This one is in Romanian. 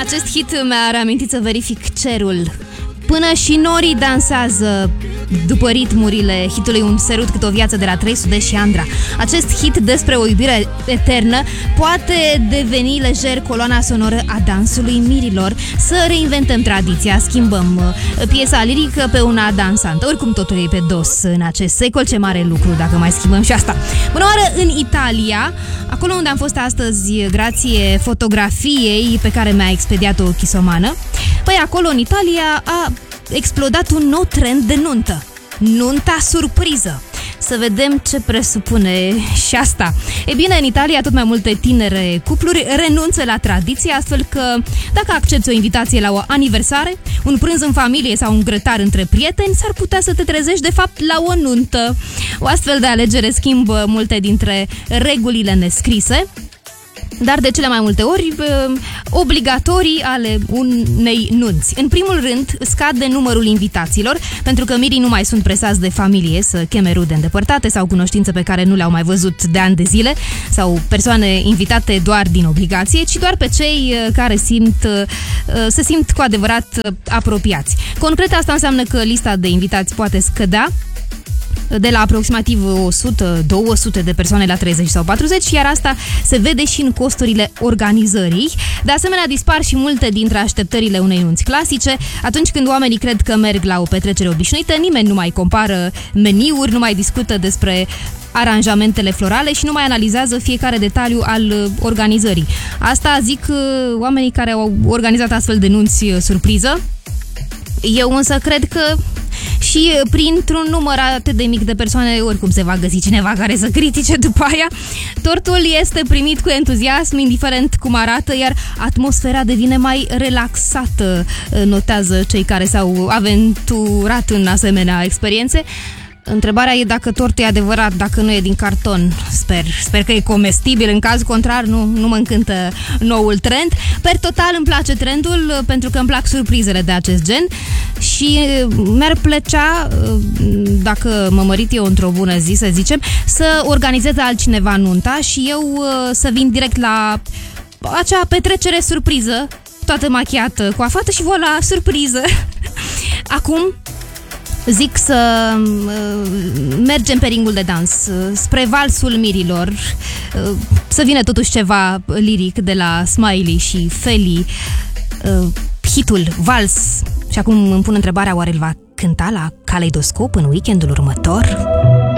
Acest hit mi-a reamintit să verific cerul. Până și norii dansează după ritmurile hitului Un sărut cât o viață de la 300 și Andra. Acest hit despre o iubire eternă poate deveni lejer coloana sonoră a dansului mirilor. Să reinventăm tradiția, schimbăm piesa lirică pe una dansantă. Oricum totul e pe dos în acest secol, ce mare lucru dacă mai schimbăm și asta. Bună oară în Italia, acolo unde am fost astăzi grație fotografiei pe care mi-a expediat-o Chisomană. Păi acolo în Italia a explodat un nou trend de nuntă. Nunta surpriză. Să vedem ce presupune și asta. E bine, în Italia tot mai multe tinere cupluri renunță la tradiție, astfel că dacă accepți o invitație la o aniversare, un prânz în familie sau un grătar între prieteni, s-ar putea să te trezești de fapt la o nuntă. O astfel de alegere schimbă multe dintre regulile nescrise, dar de cele mai multe ori obligatorii ale unei nunți. În primul rând, scade numărul invitaților, pentru că mirii nu mai sunt presați de familie să cheme rude îndepărtate sau cunoștințe pe care nu le-au mai văzut de ani de zile, sau persoane invitate doar din obligație, ci doar pe cei care se simt cu adevărat apropiați. Concret, asta înseamnă că lista de invitați poate scădea de la aproximativ 100-200 de persoane la 30 sau 40, iar asta se vede și în costurile organizării. De asemenea, dispar și multe dintre așteptările unei nunți clasice. Atunci când oamenii cred că merg la o petrecere obișnuită, nimeni nu mai compară meniuri, nu mai discută despre aranjamentele florale și nu mai analizează fiecare detaliu al organizării. Asta zic oamenii care au organizat astfel de nunți surpriză. Eu însă cred că și printr-un număr atât de mic de persoane oricum se va găsi cineva care să critique după aia. Tortul este primit cu entuziasm, indiferent cum arată, iar atmosfera devine mai relaxată, notează cei care s-au aventurat în asemenea experiențe. Întrebarea e dacă tortul e adevărat, dacă nu e din carton. Sper că e comestibil, în caz contrar nu mă încântă noul trend. Per total îmi place trendul pentru că îmi plac surprizele de acest gen și mi-ar plăcea, dacă mă mărit eu într-o bună zi, să zicem, să organizeze altcineva nunta și eu să vin direct la acea petrecere surpriză, toată machiată, coafată și voilà, surpriză. Acum zic să mergem pe ringul de dans, spre valsul mirilor, să vină totuși ceva liric de la Smiley și Feli, hitul Vals. Și acum îmi pun întrebarea, oare îl va cânta la Caleidoscop în weekendul următor?